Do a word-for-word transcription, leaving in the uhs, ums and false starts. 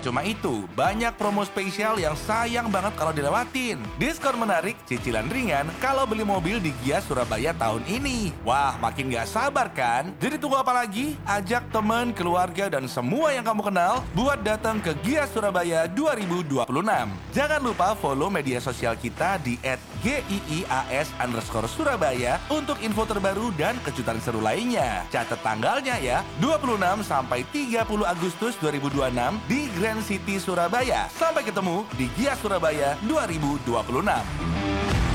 Gak cuma itu, banyak promo spesial yang sayang banget kalau dilewatin. Diskon menarik, cicilan ringan kalau beli mobil di Gias Surabaya tahun ini. Wah, makin gak sabar kan? Jadi tunggu apa lagi? Ajak teman, keluarga, dan semua yang kamu kenal buat datang ke Gias Surabaya dua ribu dua puluh enam. Jangan lupa follow media sosial kita di et giias underscore Surabaya untuk info terbaru dan kejutan seru lainnya. Catat tanggalnya ya, dua puluh enam sampai tiga puluh Agustus dua ribu dua puluh enam di Grand City Surabaya. Sampai ketemu di Gias Surabaya dua ribu dua puluh enam.